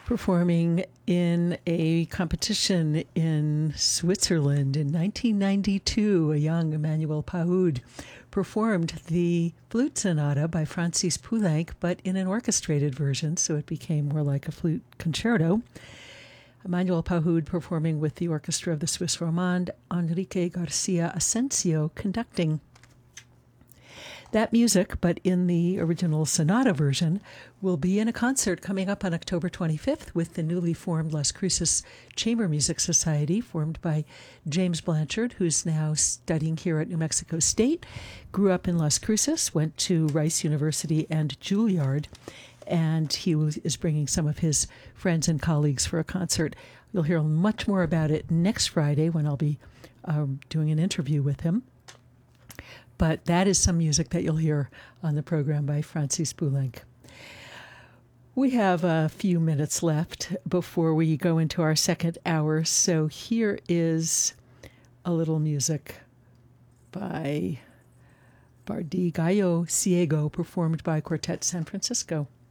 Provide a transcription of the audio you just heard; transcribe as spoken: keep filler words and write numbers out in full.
performing in a competition in Switzerland in nineteen ninety-two. A young Emmanuel Pahud performed the flute sonata by Francis Poulenc, but in an orchestrated version, so it became more like a flute concerto. Emmanuel Pahud performing with the orchestra of the Swiss Romande, Enrique Garcia Asensio conducting. That music, but in the original sonata version, will be in a concert coming up on October twenty-fifth with the newly formed Las Cruces Chamber Music Society, formed by James Blanchard, who's now studying here at New Mexico State, grew up in Las Cruces, went to Rice University and Juilliard, and he is bringing some of his friends and colleagues for a concert. You'll hear much more about it next Friday when I'll be um, doing an interview with him. But that is some music that you'll hear on the program by Francis Poulenc. We have a few minutes left before we go into our second hour, so here is a little music by Bardi Gallo Ciego, performed by Quartet San Francisco.